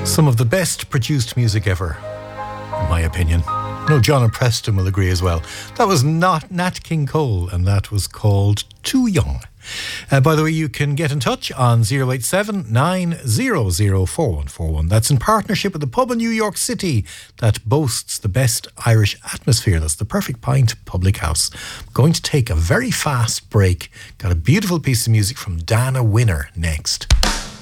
Some of the best produced music ever, in my opinion. No, John and Preston will agree as well. That was not Nat King Cole, and that was called Too Young. By the way, you can get in touch on 087 900 4141. That's in partnership with the pub in New York City that boasts the best Irish atmosphere. That's the Perfect Pint Public House. Going to take a very fast break. Got a beautiful piece of music from Dana Winner next.